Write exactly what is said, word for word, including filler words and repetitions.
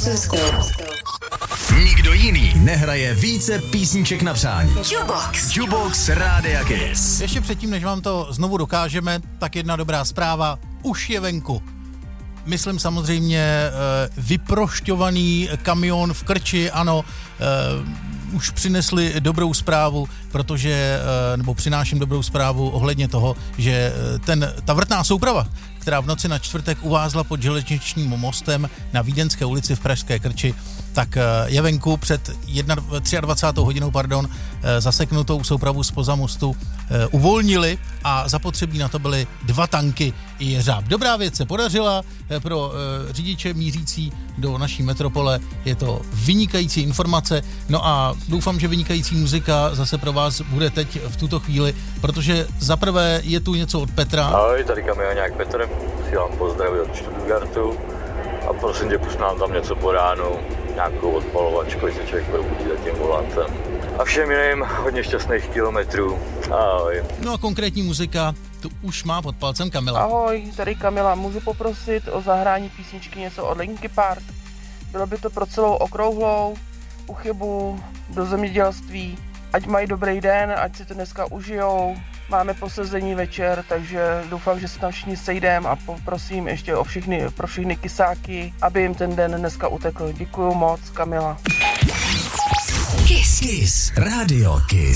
Suskou. Nikdo jiný nehraje více písniček na přání. Jukebox. Jukebox Rádia Kiss. Ještě předtím, než vám to znovu dokážeme, tak jedna dobrá zpráva. Už je venku. Myslím samozřejmě vyprošťovaný kamion v Krči, ano, už přinesli dobrou zprávu, protože, nebo přináším dobrou zprávu ohledně toho, že ten, ta vrtná souprava, která v noci na čtvrtek uvázla pod železničním mostem na Vídeňské ulici v pražské Krči, tak je venku před dvacátou třetí hodinou, pardon, zaseknutou soupravu zpoza mostu uvolnili a zapotřebí na to byly dva tanky i jeřáb. Dobrá věc se podařila pro řidiče mířící do naší metropole, je to vynikající informace, no a doufám, že vynikající muzika zase pro vás bude teď v tuto chvíli, protože zaprvé je tu něco od Petra. Ahoj, tady kamionák Petr, posílám pozdravy od Stuttgartu a prosím tě, pust nám tam něco po ránu, nějakou odpalovačku, jestli člověk probudí za tím volantem. A všem jiným hodně šťastných kilometrů. Ahoj. No a konkrétní muzika tu už má pod palcem Kamila. Ahoj, tady Kamila, můžu poprosit o zahrání písničky něco od Linkin Park? Bylo by to pro celou okrouhlou, u chybu, do zemědělství. Ať mají dobrý den, ať si to dneska užijou. Máme posezení večer, takže doufám, že se tam všichni sejdeme a poprosím ještě o všechny, pro všechny kysáky, aby jim ten den dneska utekl. Děkuju moc, Kamila. Kiss. Kiss. Radio Kiss.